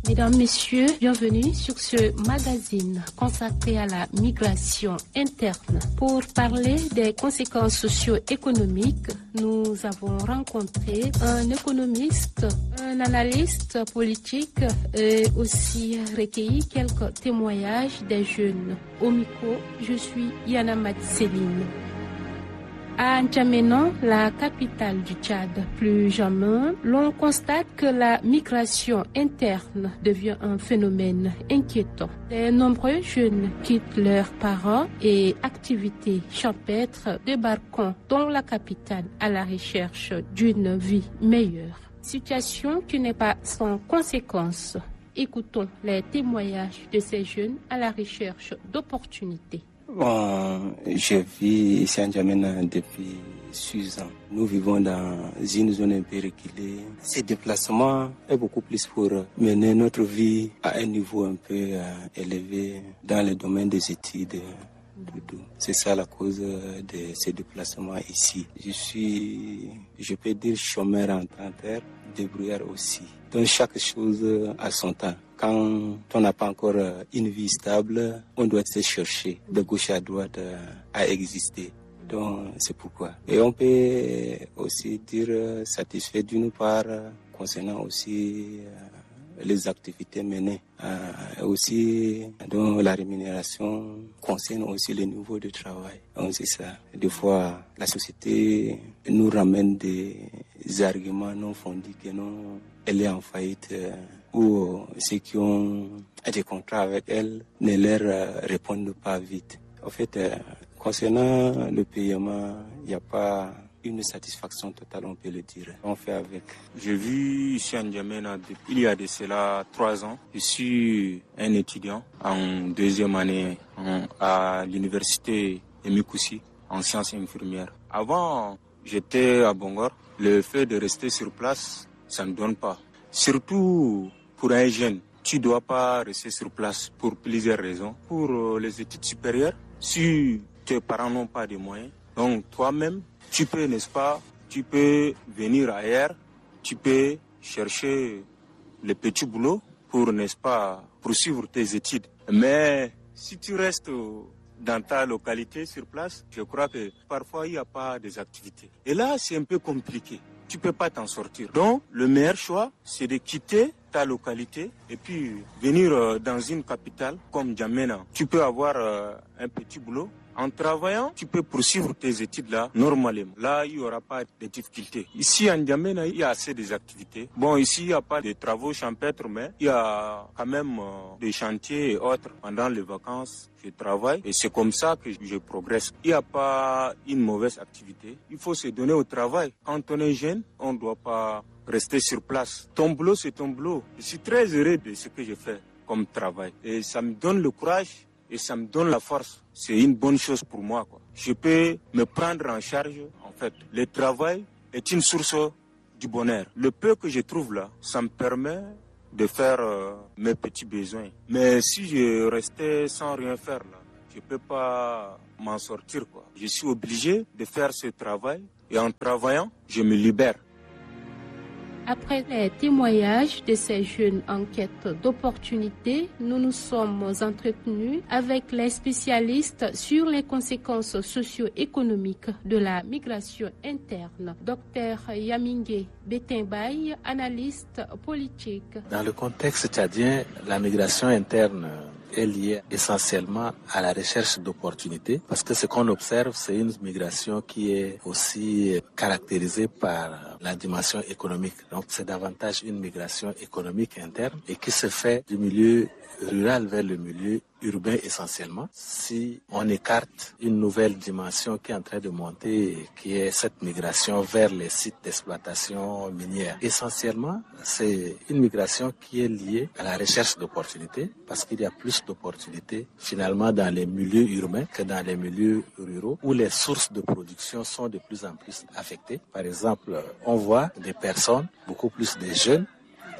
Mesdames, Messieurs, bienvenue sur ce magazine consacré à la migration interne. Pour parler des conséquences socio-économiques, nous avons rencontré un économiste, un analyste politique et aussi recueilli quelques témoignages des jeunes. Au micro, je suis Yana Céline. À N'Djamena, la capitale du Tchad, plus jamais, l'on constate que la migration interne devient un phénomène inquiétant. De nombreux jeunes quittent leurs parents et activités champêtres débarquant dans la capitale à la recherche d'une vie meilleure. Situation qui n'est pas sans conséquences. Écoutons les témoignages de ces jeunes à la recherche d'opportunités. Bon, je vis ici à N'Djamena depuis 6 ans. Nous vivons dans une zone un peu reculée. Ce déplacement est beaucoup plus pour mener notre vie à un niveau un peu élevé dans le domaine des études. C'est ça la cause de ces déplacements ici. Je peux dire chômeur en temps terre, débrouillard aussi. Donc chaque chose a son temps. Quand on n'a pas encore une vie stable, on doit se chercher de gauche à droite à exister. Donc c'est pourquoi. Et on peut aussi dire satisfait d'une part concernant aussi les activités menées. Aussi, donc la rémunération concerne aussi le niveau de travail. Donc c'est ça. Des fois, la société nous ramène des arguments non fondés que non, elle est en faillite. Ou ceux qui ont des contrats avec elle ne leur répondent pas vite. En fait, concernant le paiement, il n'y a pas une satisfaction totale, on peut le dire. On fait avec. Je vis ici à N'Djamena il y a de cela 3 ans. Je suis un étudiant en 2e année à l'université Emikoussi en sciences infirmières. Avant, j'étais à Bongor. Le fait de rester sur place, ça ne donne pas. Surtout pour un jeune, tu ne dois pas rester sur place pour plusieurs raisons. Pour les études supérieures, si tes parents n'ont pas de moyens, donc toi-même, tu peux, n'est-ce pas, tu peux venir ailleurs, tu peux chercher les petits boulots pour, n'est-ce pas, poursuivre tes études. Mais si tu restes dans ta localité sur place, je crois que parfois il n'y a pas des activités. Et là, c'est un peu compliqué. Tu ne peux pas t'en sortir. Donc, le meilleur choix, c'est de quitter ta localité et puis venir dans une capitale comme N'Djamena. Tu peux avoir un petit boulot. En travaillant, tu peux poursuivre tes études là normalement. Là, il n'y aura pas de difficultés. Ici, à N'Djamena, il y a assez des activités. Bon, ici, il n'y a pas de travaux champêtres, mais il y a quand même des chantiers et autres. Pendant les vacances, je travaille et c'est comme ça que je progresse. Il n'y a pas une mauvaise activité. Il faut se donner au travail. Quand on est jeune, on ne doit pas rester sur place. Ton boulot, c'est ton boulot. Je suis très heureux de ce que je fais comme travail. Et ça me donne le courage et ça me donne la force. C'est une bonne chose pour moi, quoi. Je peux me prendre en charge. En fait, le travail est une source du bonheur. Le peu que je trouve là, ça me permet de faire mes petits besoins. Mais si je restais sans rien faire là, je ne peux pas m'en sortir, quoi. Je suis obligé de faire ce travail et en travaillant, je me libère. Après les témoignages de ces jeunes en quête d'opportunités, nous nous sommes entretenus avec les spécialistes sur les conséquences socio-économiques de la migration interne. Dr Yamingue Betembaye, analyste politique. Dans le contexte tchadien, la migration interne est liée essentiellement à la recherche d'opportunités parce que ce qu'on observe, c'est une migration qui est aussi caractérisée par la dimension économique. Donc c'est davantage une migration économique interne et qui se fait du milieu rural vers le milieu urbain essentiellement. Si on écarte une nouvelle dimension qui est en train de monter, qui est cette migration vers les sites d'exploitation minière, essentiellement c'est une migration qui est liée à la recherche d'opportunités parce qu'il y a plus d'opportunités finalement dans les milieux urbains que dans les milieux ruraux où les sources de production sont de plus en plus affectées. Par exemple, on voit des personnes, beaucoup plus des jeunes,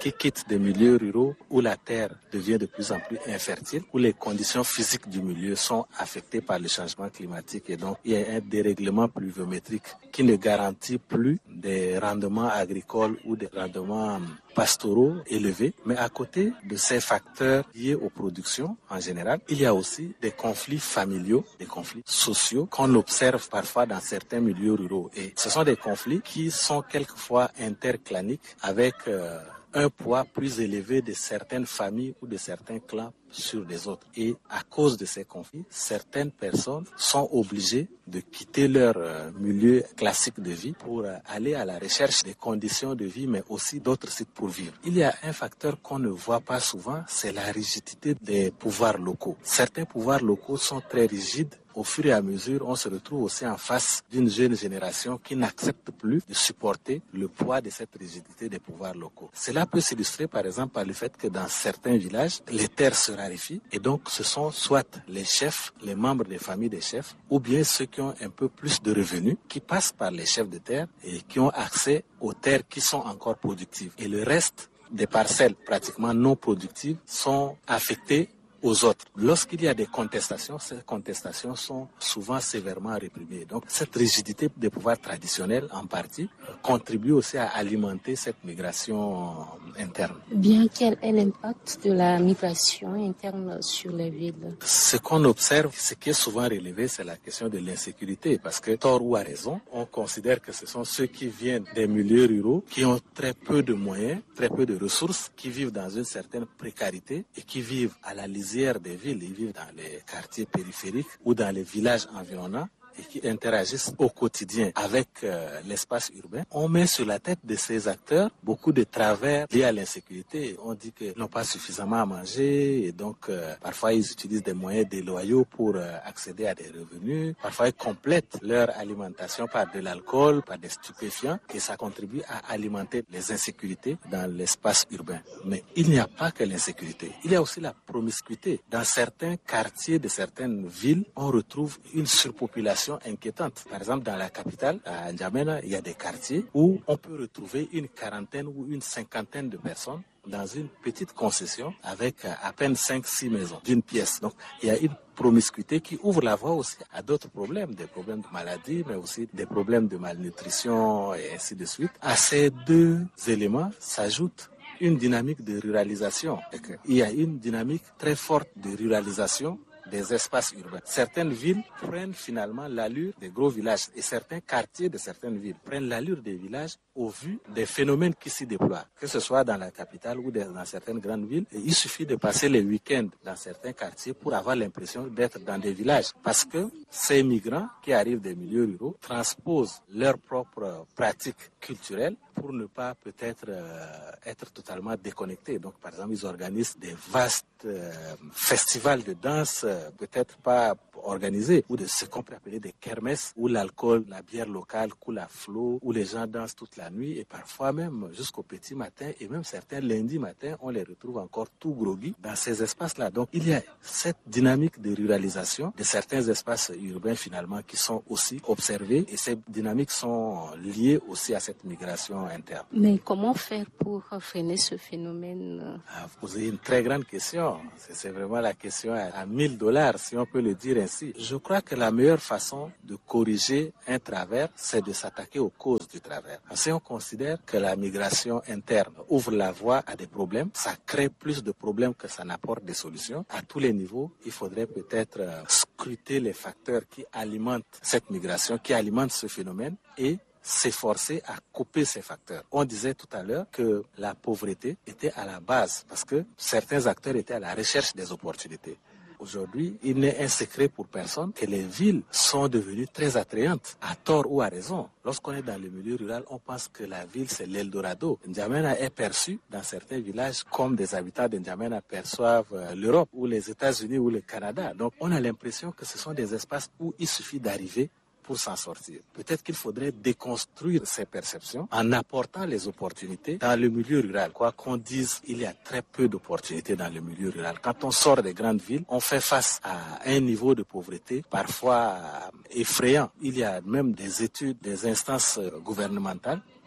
qui quittent des milieux ruraux où la terre devient de plus en plus infertile, où les conditions physiques du milieu sont affectées par le changement climatique et donc il y a un dérèglement pluviométrique qui ne garantit plus des rendements agricoles ou des rendements pastoraux élevés. Mais à côté de ces facteurs liés aux productions en général, il y a aussi des conflits familiaux, des conflits sociaux qu'on observe parfois dans certains milieux ruraux. Et ce sont des conflits qui sont quelquefois interclaniques avec un poids plus élevé de certaines familles ou de certains clans sur les autres. Et à cause de ces conflits, certaines personnes sont obligées de quitter leur milieu classique de vie pour aller à la recherche des conditions de vie, mais aussi d'autres sites pour vivre. Il y a un facteur qu'on ne voit pas souvent, c'est la rigidité des pouvoirs locaux. Certains pouvoirs locaux sont très rigides. Au fur et à mesure, on se retrouve aussi en face d'une jeune génération qui n'accepte plus de supporter le poids de cette rigidité des pouvoirs locaux. Cela peut s'illustrer par exemple par le fait que dans certains villages, les terres se raréfient et donc ce sont soit les chefs, les membres des familles des chefs, ou bien ceux qui ont un peu plus de revenus, qui passent par les chefs de terre et qui ont accès aux terres qui sont encore productives. Et le reste des parcelles pratiquement non productives sont affectées aux autres. Lorsqu'il y a des contestations, ces contestations sont souvent sévèrement réprimées. Donc cette rigidité des pouvoirs traditionnels, en partie, contribue aussi à alimenter cette migration interne. Bien, quel est l'impact de la migration interne sur les villes? Ce qu'on observe, ce qui est souvent relevé, c'est la question de l'insécurité. Parce que, tort ou à raison, on considère que ce sont ceux qui viennent des milieux ruraux, qui ont très peu de moyens, très peu de ressources, qui vivent dans une certaine précarité et qui vivent à la lisière des villes, ils vivent dans les quartiers périphériques ou dans les villages environnants et qui interagissent au quotidien avec l'espace urbain. On met sur la tête de ces acteurs beaucoup de travers liés à l'insécurité. On dit qu'ils n'ont pas suffisamment à manger et donc parfois ils utilisent des moyens déloyaux pour accéder à des revenus. Parfois ils complètent leur alimentation par de l'alcool, par des stupéfiants et ça contribue à alimenter les insécurités dans l'espace urbain. Mais il n'y a pas que l'insécurité. Il y a aussi la promiscuité. Dans certains quartiers de certaines villes, on retrouve une surpopulation inquiétante. Par exemple, dans la capitale, à N'Djamena, il y a des quartiers où on peut retrouver une quarantaine ou une cinquantaine de personnes dans une petite concession avec à peine 5-6 maisons d'une pièce. Donc, il y a une promiscuité qui ouvre la voie aussi à d'autres problèmes, des problèmes de maladie, mais aussi des problèmes de malnutrition et ainsi de suite. À ces deux éléments s'ajoute une dynamique de ruralisation. Il y a une dynamique très forte de ruralisation des espaces urbains. Certaines villes prennent finalement l'allure des gros villages et certains quartiers de certaines villes prennent l'allure des villages au vu des phénomènes qui s'y déploient, que ce soit dans la capitale ou dans certaines grandes villes. Et il suffit de passer les week-ends dans certains quartiers pour avoir l'impression d'être dans des villages parce que ces migrants qui arrivent des milieux ruraux transposent leurs propres pratiques culturelles pour ne pas peut-être être totalement déconnectés. Donc, par exemple, ils organisent des vastes festivals de danse, peut-être pas organisés, ou de ce qu'on peut appeler des kermesses, où l'alcool, la bière locale coule à flot, où les gens dansent toute la nuit, et parfois même jusqu'au petit matin, et même certains lundis matin, on les retrouve encore tout groggy dans ces espaces-là. Donc, il y a cette dynamique de ruralisation de certains espaces urbains, finalement, qui sont aussi observés, et ces dynamiques sont liées aussi à cette migration interne. Mais comment faire pour freiner ce phénomène? Vous posez une très grande question. C'est vraiment la question à $1000, si on peut le dire ainsi. Je crois que la meilleure façon de corriger un travers, c'est de s'attaquer aux causes du travers. Si on considère que la migration interne ouvre la voie à des problèmes, ça crée plus de problèmes que ça n'apporte des solutions. À tous les niveaux, il faudrait peut-être scruter les facteurs qui alimentent cette migration, qui alimentent ce phénomène et s'efforcer à couper ces facteurs. On disait tout à l'heure que la pauvreté était à la base parce que certains acteurs étaient à la recherche des opportunités. Aujourd'hui, il n'est un secret pour personne que les villes sont devenues très attrayantes, à tort ou à raison. Lorsqu'on est dans le milieu rural, on pense que la ville, c'est l'Eldorado. N'Djamena est perçu dans certains villages comme des habitants de N'Djamena perçoivent l'Europe ou les États-Unis ou le Canada. Donc, on a l'impression que ce sont des espaces où il suffit d'arriver pour s'en sortir. Peut-être qu'il faudrait déconstruire ces perceptions en apportant les opportunités dans le milieu rural. Quoi qu'on dise, il y a très peu d'opportunités dans le milieu rural. Quand on sort des grandes villes, on fait face à un niveau de pauvreté parfois effrayant. Il y a même des études, des instances gouvernementales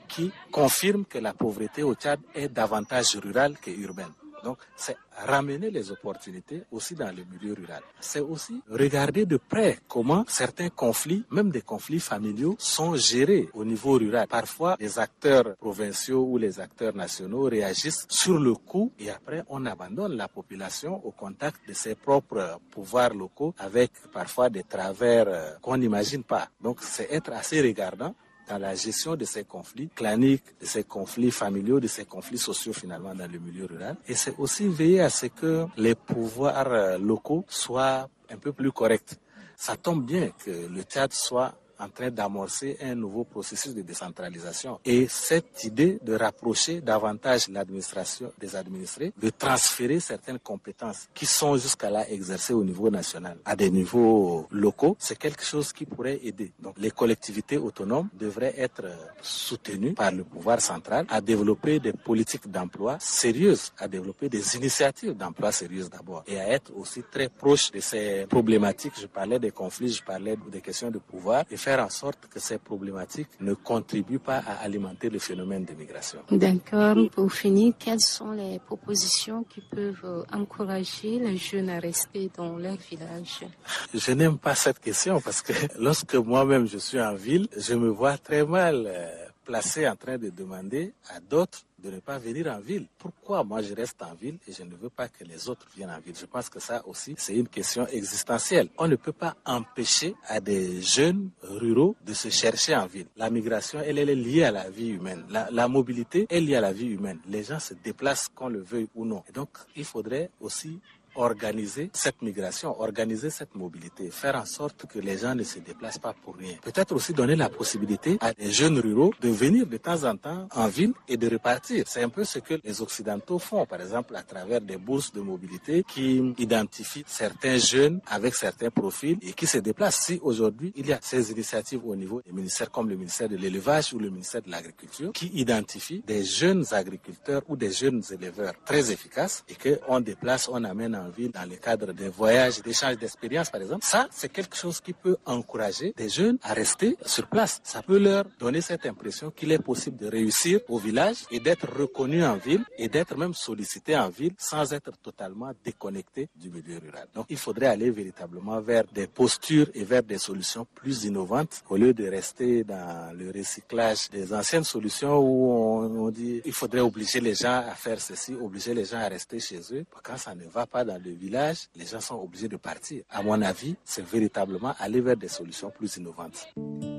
qui confirment que la pauvreté au Tchad est davantage rurale que urbaine. Donc, c'est ramener les opportunités aussi dans le milieu rural. C'est aussi regarder de près comment certains conflits, même des conflits familiaux, sont gérés au niveau rural. Parfois, les acteurs provinciaux ou les acteurs nationaux réagissent sur le coup et après, on abandonne la population au contact de ses propres pouvoirs locaux avec parfois des travers qu'on n'imagine pas. Donc, c'est être assez regardant dans la gestion de ces conflits claniques, de ces conflits familiaux, de ces conflits sociaux finalement dans le milieu rural. Et c'est aussi veiller à ce que les pouvoirs locaux soient un peu plus corrects. Ça tombe bien que le Tchad soit en train d'amorcer un nouveau processus de décentralisation. Et cette idée de rapprocher davantage l'administration des administrés, de transférer certaines compétences qui sont jusqu'à là exercées au niveau national à des niveaux locaux, c'est quelque chose qui pourrait aider. Donc les collectivités autonomes devraient être soutenues par le pouvoir central à développer des politiques d'emploi sérieuses, à développer des initiatives d'emploi sérieuses d'abord et à être aussi très proches de ces problématiques. Je parlais des conflits, je parlais des questions de pouvoir et faire en sorte que ces problématiques ne contribuent pas à alimenter le phénomène de migration. D'accord. Pour finir, quelles sont les propositions qui peuvent encourager les jeunes à rester dans leur village? Je n'aime pas cette question parce que lorsque moi-même je suis en ville, je me vois très mal placé en train de demander à d'autres de ne pas venir en ville. Pourquoi moi je reste en ville et je ne veux pas que les autres viennent en ville? Je pense que ça aussi, c'est une question existentielle. On ne peut pas empêcher à des jeunes ruraux de se chercher en ville. La migration, elle est liée à la vie humaine. La mobilité est liée à la vie humaine. Les gens se déplacent qu'on le veuille ou non. Et donc, il faudrait aussi organiser cette migration, organiser cette mobilité, faire en sorte que les gens ne se déplacent pas pour rien. Peut-être aussi donner la possibilité à des jeunes ruraux de venir de temps en temps en ville et de repartir. C'est un peu ce que les Occidentaux font, par exemple, à travers des bourses de mobilité qui identifient certains jeunes avec certains profils et qui se déplacent. Si aujourd'hui, il y a ces initiatives au niveau des ministères comme le ministère de l'élevage ou le ministère de l'agriculture qui identifient des jeunes agriculteurs ou des jeunes éleveurs très efficaces et qu'on déplace, on amène en ville dans le cadre des voyages, d'échanges d'expériences par exemple. Ça, c'est quelque chose qui peut encourager des jeunes à rester sur place. Ça peut leur donner cette impression qu'il est possible de réussir au village et d'être reconnu en ville et d'être même sollicité en ville sans être totalement déconnecté du milieu rural. Donc, il faudrait aller véritablement vers des postures et vers des solutions plus innovantes au lieu de rester dans le recyclage des anciennes solutions où on dit il faudrait obliger les gens à faire ceci, obliger les gens à rester chez eux. Quand ça ne va pas dans le village, les gens sont obligés de partir. À mon avis, c'est véritablement aller vers des solutions plus innovantes.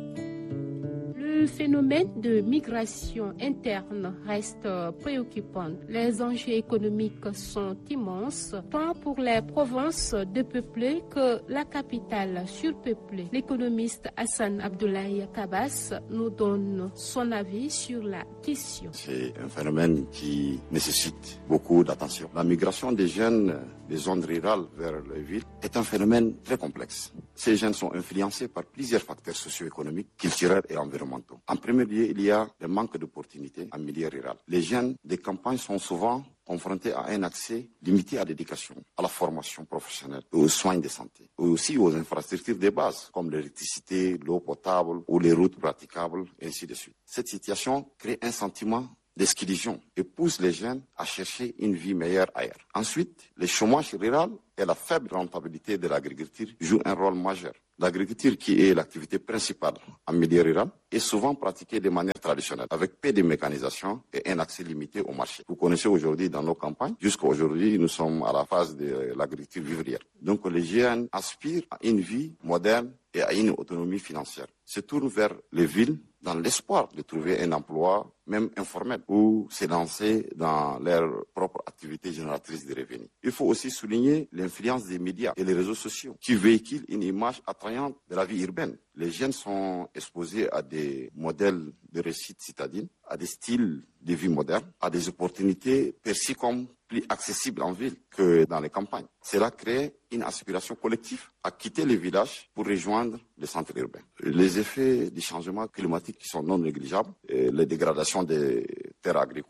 Le phénomène de migration interne reste préoccupant. Les enjeux économiques sont immenses, tant pour les provinces dépeuplées que la capitale surpeuplée. L'économiste Hassan Abdoulaye Kabas nous donne son avis sur la question. C'est un phénomène qui nécessite beaucoup d'attention. La migration des jeunes des zones rurales vers les villes est un phénomène très complexe. Ces jeunes sont influencés par plusieurs facteurs socio-économiques, culturels et environnementaux. En premier lieu, il y a le manque d'opportunités en milieu rural. Les jeunes des campagnes sont souvent confrontés à un accès limité à l'éducation, à la formation professionnelle, aux soins de santé, et aussi aux infrastructures de base, comme l'électricité, l'eau potable ou les routes praticables, et ainsi de suite. Cette situation crée un sentiment d'exclusion et pousse les jeunes à chercher une vie meilleure ailleurs. Ensuite, le chômage rural et la faible rentabilité de l'agriculture jouent un rôle majeur. L'agriculture, qui est l'activité principale en milieu rural, est souvent pratiquée de manière traditionnelle, avec peu de mécanisation et un accès limité au marché. Vous connaissez aujourd'hui dans nos campagnes, jusqu'à aujourd'hui, nous sommes à la phase de l'agriculture vivrière. Donc les jeunes aspirent à une vie moderne et à une autonomie financière. Se tournent vers les villes dans l'espoir de trouver un emploi, même informel, ou se lancer dans leur propre activité génératrice de revenus. Il faut aussi souligner l'influence des médias et les réseaux sociaux qui véhiculent une image attrayante de la vie urbaine. Les jeunes sont exposés à des modèles de réussite citadine, à des styles de vie modernes, à des opportunités perçues comme plus accessibles en ville que dans les campagnes. Cela crée une aspiration collective à quitter les villages pour rejoindre les centres urbains. Les effets du changement climatique qui sont non négligeables, les dégradations des terres agricoles,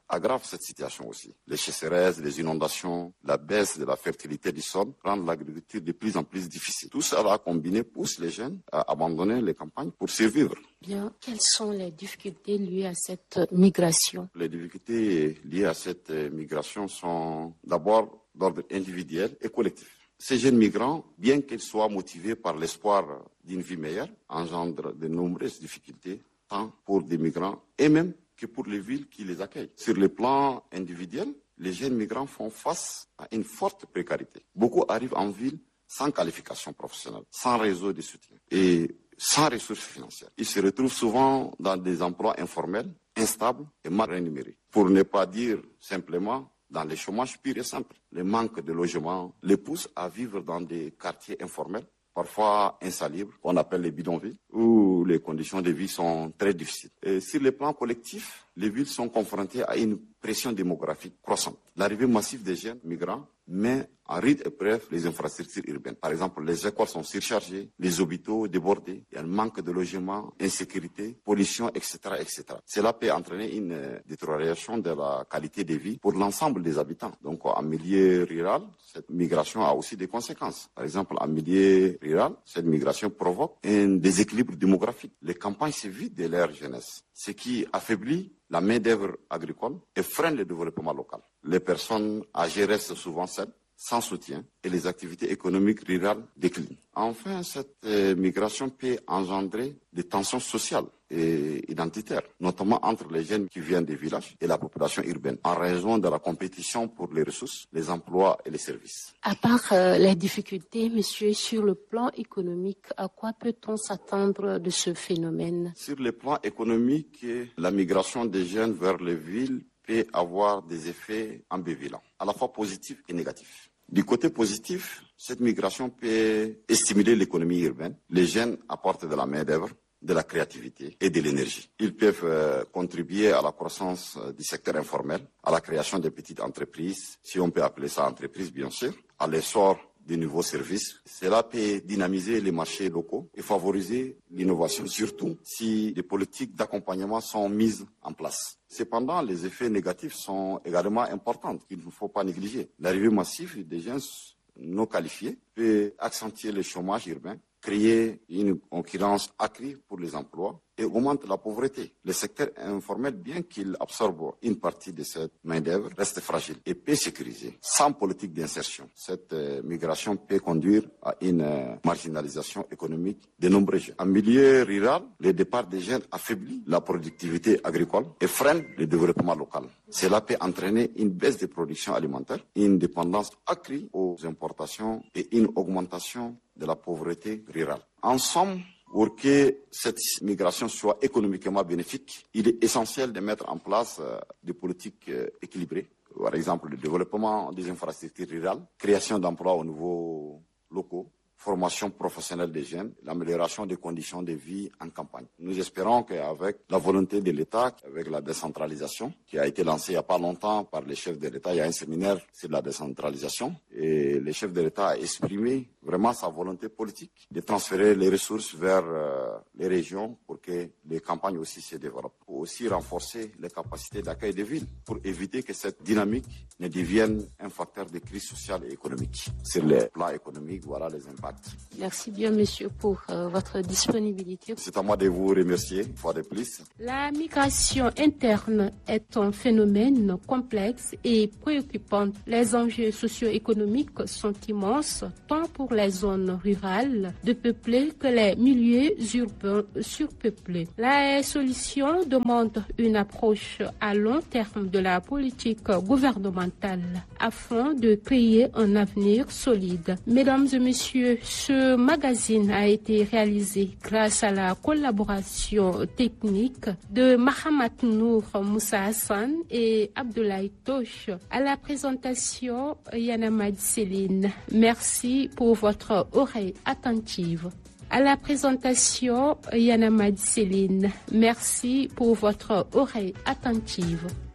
aggravent cette situation aussi. Les sécheresses, les inondations, la baisse de la fertilité du sol rendent l'agriculture de plus en plus difficile. Tout cela combiné pousse les jeunes à abandonner les campagnes pour survivre. Bien, quelles sont les difficultés liées à cette migration? Les difficultés liées à cette migration sont d'abord d'ordre individuel et collectif. Ces jeunes migrants, bien qu'ils soient motivés par l'espoir d'une vie meilleure, engendrent de nombreuses difficultés, tant pour des migrants et même que pour les villes qui les accueillent. Sur le plan individuel, les jeunes migrants font face à une forte précarité. Beaucoup arrivent en ville sans qualification professionnelle, sans réseau de soutien et sans ressources financières. Ils se retrouvent souvent dans des emplois informels, instables et mal rémunérés. Pour ne pas dire simplement dans les chômages purs et simples. Le manque de logement les pousse à vivre dans des quartiers informels, parfois insalubres, qu'on appelle les bidonvilles, où les conditions de vie sont très difficiles. Et sur le plan collectif, les villes sont confrontées à une pression démographique croissante. L'arrivée massive des jeunes migrants met en rude épreuve les infrastructures urbaines. Par exemple, les écoles sont surchargées, les hôpitaux débordés, il y a un manque de logement, insécurité, pollution, etc., etc. Cela peut entraîner une détérioration de la qualité de vie pour l'ensemble des habitants. Donc, en milieu rural, cette migration a aussi des conséquences. Par exemple, en milieu rural, cette migration provoque un déséquilibre démographique. Les campagnes se vident de leur jeunesse, ce qui affaiblit la main-d'œuvre agricole et freine le développement local. Les personnes âgées restent souvent seules, sans soutien, et les activités économiques rurales déclinent. Enfin, cette migration peut engendrer des tensions sociales et identitaires, notamment entre les jeunes qui viennent des villages et la population urbaine, en raison de la compétition pour les ressources, les emplois et les services. À part les difficultés, monsieur, sur le plan économique, à quoi peut-on s'attendre de ce phénomène? Sur le plan économique, la migration des jeunes vers les villes peut avoir des effets ambivalents, à la fois positifs et négatifs. Du côté positif, cette migration peut stimuler l'économie urbaine. Les jeunes apportent de la main-d'œuvre, de la créativité et de l'énergie. Ils peuvent contribuer à la croissance du secteur informel, à la création de petites entreprises, si on peut appeler ça entreprise bien sûr, à l'essor de nouveaux services. Cela peut dynamiser les marchés locaux et favoriser l'innovation, surtout si des politiques d'accompagnement sont mises en place. Cependant, les effets négatifs sont également importants, qu'il ne faut pas négliger. L'arrivée massive des jeunes non qualifiés peut accentuer le chômage urbain, créer une concurrence accrue pour les emplois et augmente la pauvreté. Le secteur informel, bien qu'il absorbe une partie de cette main-d'œuvre, reste fragile et peu sécurisé. Sans politique d'insertion, cette migration peut conduire à une marginalisation économique de nombreux jeunes. En milieu rural, le départ des jeunes affaiblit la productivité agricole et freine le développement local. Cela peut entraîner une baisse des productions alimentaires, une dépendance accrue aux importations et une augmentation de la pauvreté rurale. En somme, pour que cette migration soit économiquement bénéfique, il est essentiel de mettre en place des politiques équilibrées. Par exemple, le développement des infrastructures rurales, création d'emplois au niveau locaux, formation professionnelle des jeunes, l'amélioration des conditions de vie en campagne. Nous espérons qu'avec la volonté de l'État, avec la décentralisation, qui a été lancée il n'y a pas longtemps par les chefs de l'État, il y a un séminaire sur la décentralisation, et le chef de l'État a exprimé vraiment sa volonté politique de transférer les ressources vers les régions pour que les campagnes aussi se développent. Il faut aussi renforcer les capacités d'accueil des villes pour éviter que cette dynamique ne devienne un facteur de crise sociale et économique. Sur le plan économique, voilà les impacts. Merci bien, monsieur, pour votre disponibilité. C'est à moi de vous remercier, une fois de plus. La migration interne est un phénomène complexe et préoccupant. Les enjeux socio-économiques sont immenses, tant pour les zones rurales dépeuplées que les milieux urbains surpeuplés. La solution demande une approche à long terme de la politique gouvernementale afin de créer un avenir solide. Mesdames et messieurs, ce magazine a été réalisé grâce à la collaboration technique de Mahamat Nour Moussa Hassan et Abdoulaye Tosh. À la présentation, Yanamad Céline. Merci pour votre oreille attentive. À la présentation, Yanamad Céline. Merci pour votre oreille attentive.